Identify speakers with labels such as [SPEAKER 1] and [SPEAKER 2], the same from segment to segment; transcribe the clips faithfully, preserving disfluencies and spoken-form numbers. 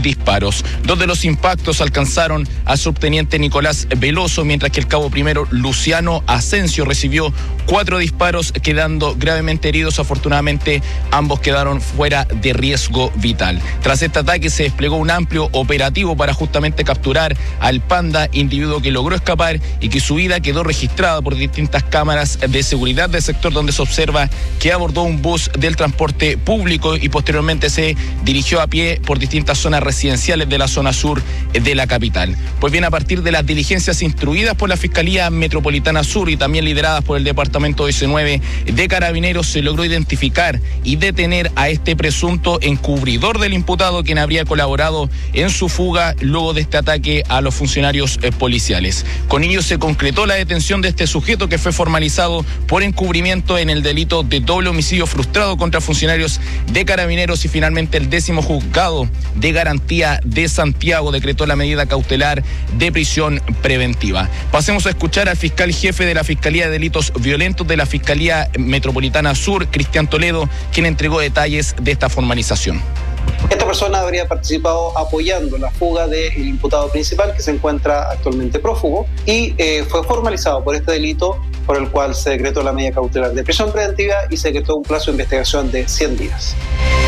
[SPEAKER 1] disparos. Dos de los impactos alcanzaron al subteniente Nicolás Veloso, mientras que el cabo primero Luciano Asensio recibió cuatro disparos, quedando gravemente heridos. Afortunadamente, ambos quedaron fuera de riesgo vital. Tras este ataque se desplegó un amplio operativo para justamente capturar al Panda, individuo que logró escapar y que su vida quedó registrada por distintas cámaras de seguridad del sector, donde se observa que abordó un bus del transporte público y posteriormente se dirigió a pie por distintas zonas residenciales de la zona sur de la capital. Pues bien, a partir de las diligencias instruidas por la Fiscalía Metropolitana Sur y también lideradas por el Departamento diecinueve de Carabineros, se logró identificar y detener a este presunto encubridor del imputado, quien habría colaborado en su fuga luego de este ataque a los funcionarios eh, policiales. Con ello se concretó la detención de este sujeto, que fue formalizado por encubrimiento en el delito de doble homicidio frustrado contra funcionarios de Carabineros, y finalmente el décimo juzgado de garantía de Santiago decretó la medida cautelar de prisión preventiva. Pasemos a escuchar al fiscal jefe de la Fiscalía de Delitos Violentos de la Fiscalía Metropolitana Sur, Cristian Toledo, quien entregó detalles de esta formalización.
[SPEAKER 2] Esta persona habría participado apoyando la fuga del imputado principal, que se encuentra actualmente prófugo, y eh, fue formalizado por este delito, por el cual se decretó la medida cautelar de prisión preventiva y se decretó un plazo de investigación de cien días.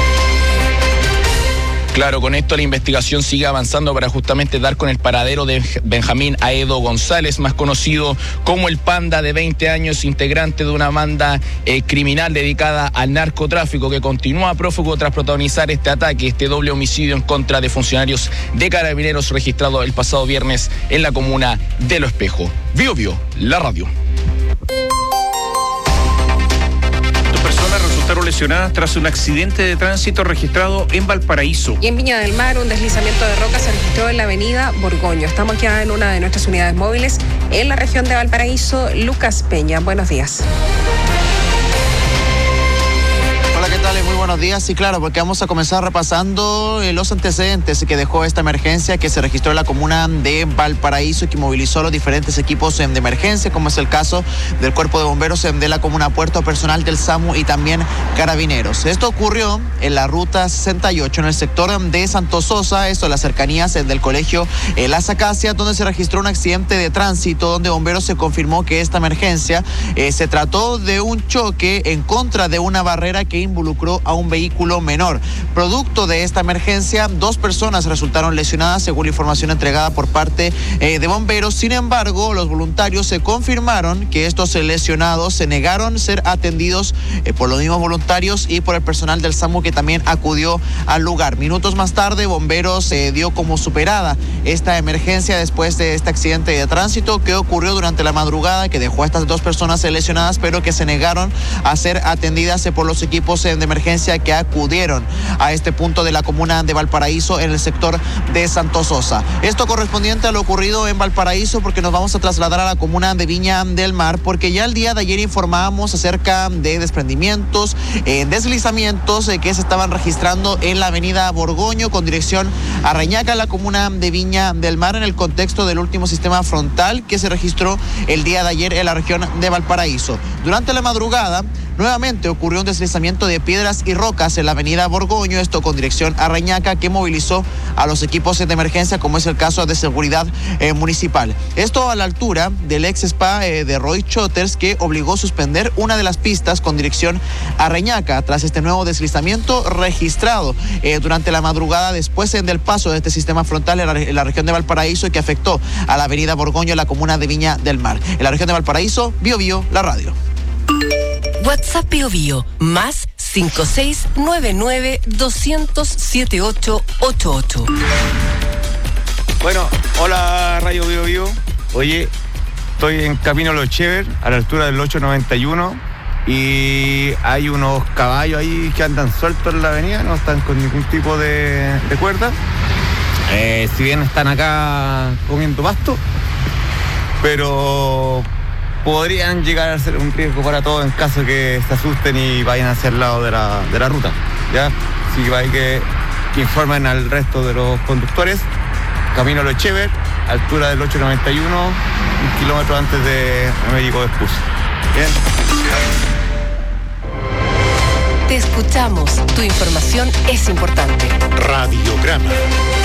[SPEAKER 1] Claro, con esto la investigación sigue avanzando para justamente dar con el paradero de Benjamín Aedo González, más conocido como el Panda, de veinte años, integrante de una banda eh, criminal dedicada al narcotráfico, que continúa prófugo tras protagonizar este ataque, este doble homicidio en contra de funcionarios de Carabineros registrado el pasado viernes en la comuna de Lo Espejo. Bio Bio, la radio.
[SPEAKER 3] Resultaron lesionadas tras un accidente de tránsito registrado en Valparaíso.
[SPEAKER 4] Y en Viña del Mar, un deslizamiento de roca se registró en la avenida Borgoño. Estamos ya en una de nuestras unidades móviles en la región de Valparaíso. Lucas Peña, buenos días.
[SPEAKER 5] Hola, ¿qué tal? Muy buenos días. Sí, claro, porque vamos a comenzar repasando los antecedentes que dejó esta emergencia que se registró en la comuna de Valparaíso y que movilizó los diferentes equipos de emergencia, como es el caso del Cuerpo de Bomberos de la comuna Puerto, personal del SAMU y también Carabineros. Esto ocurrió en la ruta sesenta y ocho, en el sector de Santo Sosa, esto en las cercanías del colegio Las Acacias, donde se registró un accidente de tránsito, donde Bomberos se confirmó que esta emergencia eh, se trató de un choque en contra de una barrera que involucró a un vehículo menor. Producto de esta emergencia, dos personas resultaron lesionadas, según la información entregada por parte eh, de Bomberos. Sin embargo, los voluntarios se confirmaron que estos lesionados se negaron a ser atendidos eh, por los mismos voluntarios y por el personal del SAMU, que también acudió al lugar. Minutos más tarde, Bomberos eh, dio como superada esta emergencia después de este accidente de tránsito que ocurrió durante la madrugada, que dejó a estas dos personas lesionadas, pero que se negaron a ser atendidas eh, por los equipos eh, de emergencia que acudieron a este punto de la comuna de Valparaíso, en el sector de Santo Sosa. Esto correspondiente a lo ocurrido en Valparaíso, porque nos vamos a trasladar a la comuna de Viña del Mar, porque ya el día de ayer informábamos acerca de desprendimientos, eh, deslizamientos eh, que se estaban registrando en la avenida Borgoño con dirección a Reñaca, la comuna de Viña del Mar, en el contexto del último sistema frontal que se registró el día de ayer en la región de Valparaíso. Durante la madrugada, nuevamente ocurrió un deslizamiento de piedras y rocas en la avenida Borgoño, esto con dirección a Reñaca, que movilizó a los equipos de emergencia, como es el caso de seguridad eh, municipal. Esto a la altura del ex spa eh, de Roy Chotters, que obligó a suspender una de las pistas con dirección a Reñaca tras este nuevo deslizamiento registrado eh, durante la madrugada después eh, del paso de este sistema frontal en la, en la región de Valparaíso, y que afectó a la avenida Borgoño en la comuna de Viña del Mar. En la región de Valparaíso, Bio Bio, la radio.
[SPEAKER 6] WhatsApp Bio Bio, más cinco seis nueve nueve dos cero cero siete ocho ocho ocho.
[SPEAKER 7] Bueno, hola Radio Bio Bio. Oye, estoy en Camino Los Chever, a la altura del ocho noventa y uno, y hay unos caballos ahí que andan sueltos en la avenida, no están con ningún tipo de, de cuerda. Eh, si bien están acá comiendo pasto, pero podrían llegar a ser un riesgo para todos en caso que se asusten y vayan hacia el lado de la, de la ruta, ¿ya? Así que hay que, que informen al resto de los conductores. Camino Los Chever, altura del ocho noventa y uno, un kilómetro antes de Américo Vespucio. Bien.
[SPEAKER 6] Te escuchamos, tu información es importante.
[SPEAKER 8] Radiograma.